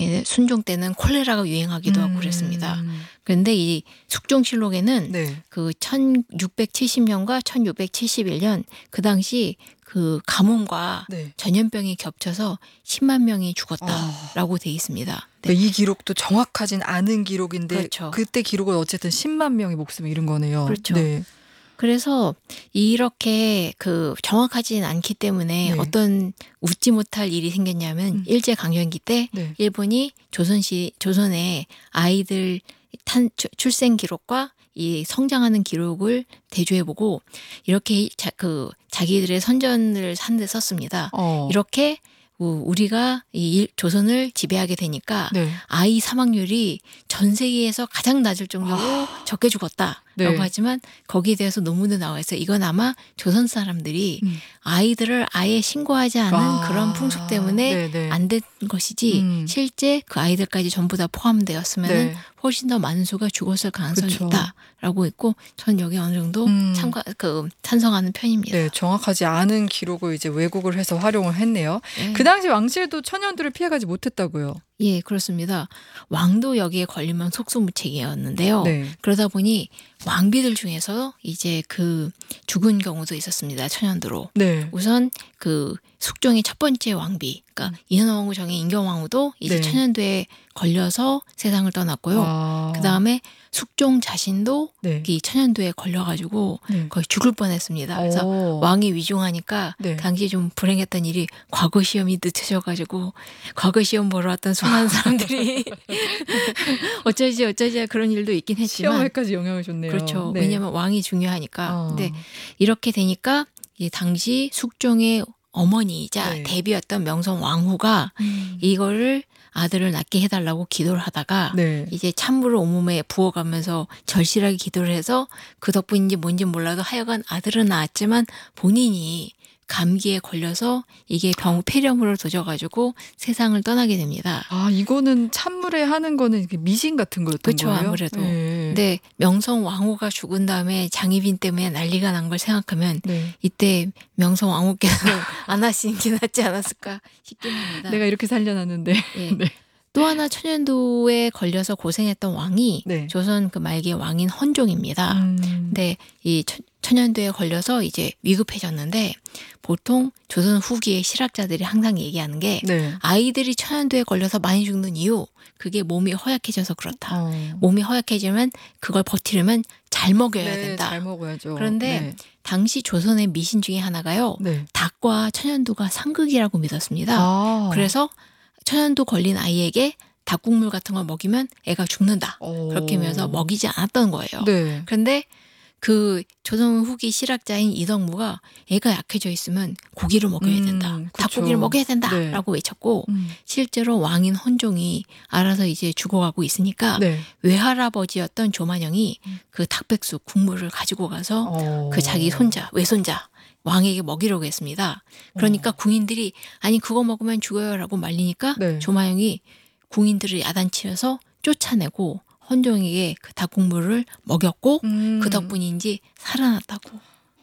순종 때는 콜레라가 유행하기도 하고 그랬습니다. 그런데 이 숙종실록에는 네. 그 1670년과 1671년 그 당시 그 가뭄과 네. 전염병이 겹쳐서 10만 명이 죽었다라고 돼 있습니다. 네. 이 기록도 정확하진 않은 기록인데 그렇죠. 그때 기록은 어쨌든 10만 명의 목숨을 잃은 거네요. 그렇죠. 네. 그래서 이렇게 그 정확하진 않기 때문에 네. 어떤 웃지 못할 일이 생겼냐면 일제 강점기 때 네. 일본이 조선의 아이들 출생 기록과 이 성장하는 기록을 대조해보고 이렇게 자기들의 선전을 한 데 썼습니다. 이렇게 우리가 이 조선을 지배하게 되니까 네. 아이 사망률이 전 세계에서 가장 낮을 정도로 적게 죽었다라고 네. 하지만 거기에 대해서 논문도 나와 있어요. 이건 아마 조선 사람들이 아이들을 아예 신고하지 않은 그런 풍습 때문에 네네. 안 된 것이지 실제 그 아이들까지 전부 다 포함되었으면 네. 훨씬 더 많은 수가 죽었을 가능성이 그쵸. 있다라고 있고 전 여기 어느 정도 찬성하는 편입니다. 네, 정확하지 않은 기록을 이제 왜곡을 해서 활용을 했네요. 네. 그 당시 왕실도 천연두를 피해가지 못했다고요. 예, 그렇습니다. 왕도 여기에 걸리면 속수무책이었는데요. 네. 그러다 보니 왕비들 중에서 이제 그 죽은 경우도 있었습니다. 천연두로. 네. 우선 그 숙종의 첫 번째 왕비, 그러니까 인현왕후 정의 인경왕후도 이제 네. 천연두에 걸려서 세상을 떠났고요. 그 다음에 숙종 자신도 네. 이 천연두에 걸려가지고 네. 거의 죽을 뻔했습니다. 그래서 왕이 위중하니까 네. 당시 좀 불행했던 일이 과거 시험이 늦춰져가지고 과거 시험 보러 왔던 수많은 사람들이 어쩌지 그런 일도 있긴 했지만 시험에까지 영향을 줬네요. 그렇죠. 네. 왜냐하면 왕이 중요하니까. 근데 이렇게 되니까 이 당시 숙종의 어머니이자 네. 대비였던 명성 왕후가 이거를 아들을 낳게 해달라고 기도를 하다가 네. 이제 찬물을 온몸에 부어가면서 절실하게 기도를 해서 그 덕분인지 뭔지 몰라도 하여간 아들은 낳았지만 본인이 감기에 걸려서 이게 폐렴으로 도져가지고 세상을 떠나게 됩니다. 이거는 찬물에 하는 거는 이게 미신 같은 거였던 그렇죠, 거예요? 아무래도. 네. 근데 명성 왕후가 죽은 다음에 장희빈 때문에 난리가 난 걸 생각하면 네. 이때 명성 왕후께서는 안 하시는 게 낫지 않았을까 싶긴 합니다. 내가 이렇게 살려놨는데. 예. 네. 또 하나 천연두에 걸려서 고생했던 왕이 네. 조선 그 말기의 왕인 헌종입니다. 근데 이 천연두에 걸려서 이제 위급해졌는데 보통 조선 후기의 실학자들이 항상 얘기하는 게 네. 아이들이 천연두에 걸려서 많이 죽는 이유 그게 몸이 허약해져서 그렇다. 몸이 허약해지면 그걸 버티려면 잘 먹여야 된다. 잘 먹어야죠. 그런데 당시 조선의 미신 중에 하나가요. 네. 닭과 천연두가 상극이라고 믿었습니다. 그래서 천연두 걸린 아이에게 닭국물 같은 걸 먹이면 애가 죽는다. 그렇게 하면서 먹이지 않았던 거예요. 네. 그런데 그 조선 후기 실학자인 이덕무가 애가 약해져 있으면 고기를 먹여야 된다. 닭고기를 먹여야 된다라고 외쳤고 실제로 왕인 헌종이 알아서 이제 죽어가고 있으니까 외할아버지였던 조만영이 그 닭백숙 국물을 가지고 가서 그 자기 외손자 왕에게 먹이려고 했습니다. 그러니까 궁인들이 아니 그거 먹으면 죽어요라고 말리니까 조마영이 궁인들을 야단치면서 쫓아내고 헌종에게 그 닭국물을 먹였고 그 덕분인지 살아났다고.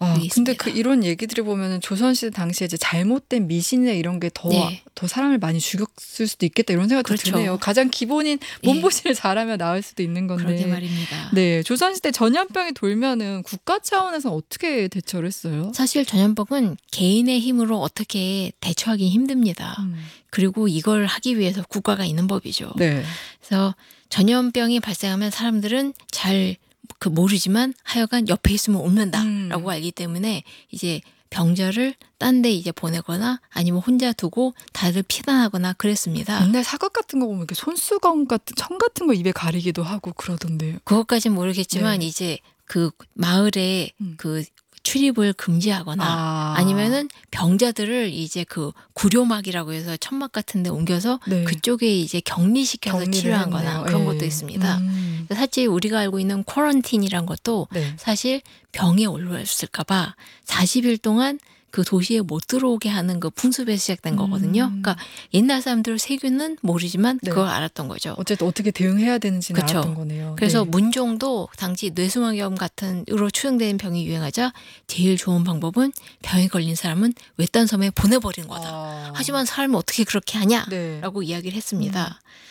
근데 이런 얘기들을 보면은 조선시대 당시에 이제 잘못된 미신이나 이런 게 더 사람을 많이 죽였을 수도 있겠다 이런 생각도 드네요. 가장 기본인 몸보신을 잘하면 나을 수도 있는 건데. 그러게 말입니다. 네, 조선시대 전염병이 돌면은 국가 차원에서 어떻게 대처를 했어요? 사실 전염병은 개인의 힘으로 어떻게 대처하기 힘듭니다. 그리고 이걸 하기 위해서 국가가 있는 법이죠. 네. 그래서 전염병이 발생하면 사람들은 잘 모르지만 하여간 옆에 있으면 옮는다라고 알기 때문에 이제 병자를 딴 데 이제 보내거나 아니면 혼자 두고 다들 피난하거나 그랬습니다. 옛날 사극 같은 거 보면 이렇게 손수건 같은 청 같은 거 입에 가리기도 하고 그러던데요. 그것까지는 모르겠지만 이제 그 마을에 그 출입을 금지하거나 아니면은 병자들을 이제 그 구료막이라고 해서 천막 같은 데 옮겨서 그쪽에 이제 격리시켜서 치료하거나 그런 것도 있습니다. 사실 우리가 알고 있는 쿼런틴이란 것도 사실 병에 올랐을까 봐 40일 동안 그 도시에 못 들어오게 하는 그 풍습에서 시작된 거거든요. 그러니까 옛날 사람들 세균은 모르지만 그걸 알았던 거죠. 어쨌든 어떻게 대응해야 되는지는 알았던 거네요. 그래서 문종도 당시 뇌수막염 같은 으로 추정되는 병이 유행하자 제일 좋은 방법은 병에 걸린 사람은 외딴 섬에 보내버리는 거다. 하지만 사람은 어떻게 그렇게 하냐라고 이야기를 했습니다.